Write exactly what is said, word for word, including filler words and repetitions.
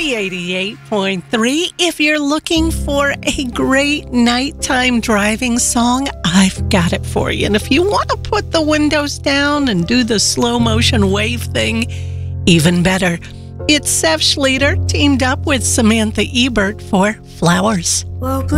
Joy eighty-eight point three. If you're looking for a great nighttime driving song, I've got it for you. And if you want to put the windows down and do the slow motion wave thing, even better. It's Seth Schleter teamed up with Samantha Ebert for Flowers. Well,